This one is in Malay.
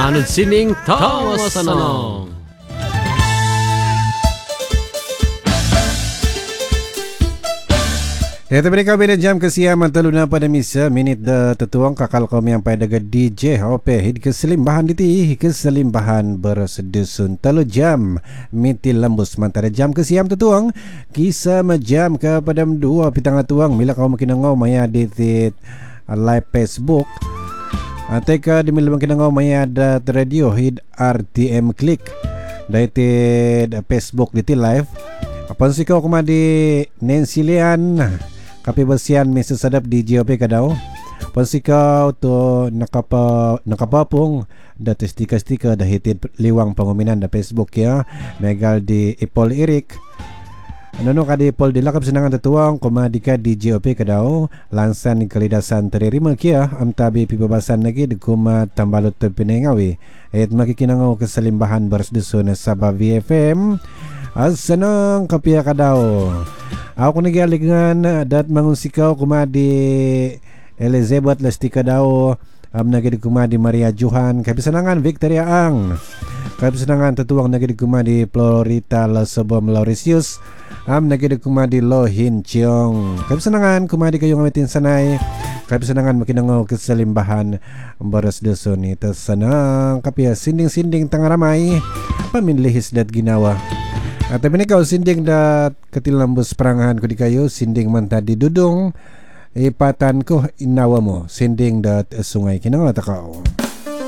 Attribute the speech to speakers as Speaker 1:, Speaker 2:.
Speaker 1: Anod sining tawa sanong.
Speaker 2: Ito mereka beda jam kesiaman telu na pada misa minit da tetuang kakal kami yang pada ga DJ hope hid keselimbahan diti keselimbahan bersedusun telu jam miti lembus mantara jam kesiam tetuang kisah majam ke pada dua pitang tuang mila kau makin ngau maya diti live Facebook ateka di mila makin ngau maya da radio hid RTM klik diti Facebook diti live apa sih kau kumadi Nancy Lian kapi bersihan mesa sadap di JOP kadau pensikau tu nakapapong da stika da hitit liwang penguminan da Facebook ya megal di Ipol Irik anono kadi Ipol dilakap senangan tetuang komadika di JOP kadau lansan kalidasan terima kia amtabi pibabasan lagi di kuma tambalut terpinengawi makikinangau keselimbahan bersdusun Sabah VFM asenang kapia kadau aku nagialigan dat mangunsikaw kumadi Elizabeth Lastika daw nagidi kumadi Maria Johan kapisanangan Victoria Ang kapisanangan tetuang nagidi kumadi Florita Lasobom Laurisius nagidi kumadi Lohin Chiong kapisanangan kumadi kayong amitin sanay kapisanangan makinangaw keselimbahan baras dusun ito sanang kapia sinding-sinding tangaramay pamilihis dat ginawa atau ini kau sinding dat ketilambus perangahan ku di kayu sinding manta di dudung ipatan ku inawa mo sinding dat sungai kinang kau